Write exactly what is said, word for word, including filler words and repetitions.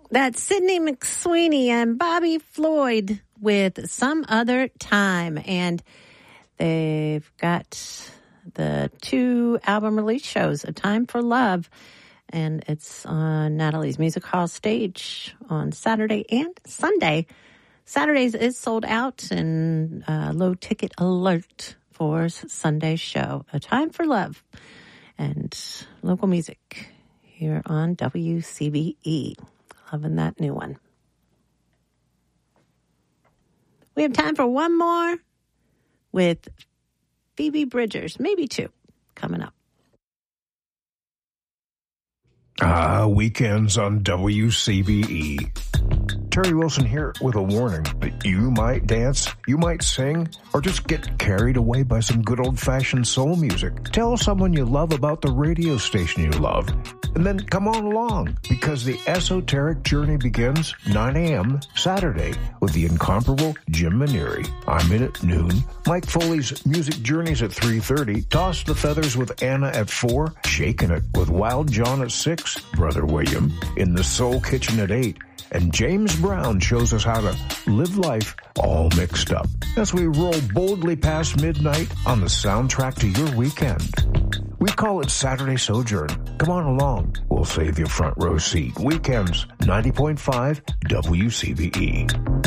That's Sidney McSweeney and Bobby Floyd with Some Other Time. And they've got the two album release shows, A Time for Love, and it's on Natalie's Music Hall stage on Saturday and Sunday. Saturdays is sold out, and uh, low ticket alert for Sunday's show, A Time for Love, and local music here on W C B E. Loving that new one. We have time for one more with Phoebe Bridgers, maybe two, coming up. Ah, weekends on W C B E. Terry Wilson here with a warning that you might dance, you might sing, or just get carried away by some good old-fashioned soul music. Tell someone you love about the radio station you love, and then come on along, because the esoteric journey begins nine a.m. Saturday with the incomparable Jim Maneri. I'm in at noon. Mike Foley's Music Journeys at three thirty. Toss the Feathers with Anna at four. Shaking It with Wild John at six. Brother William in the Soul Kitchen at eight. And James Brown shows us how to live life all mixed up as we roll boldly past midnight on the soundtrack to your weekend. We call it Saturday Sojourn. Come on along. We'll save you a front row seat. Weekends, ninety point five W C B E.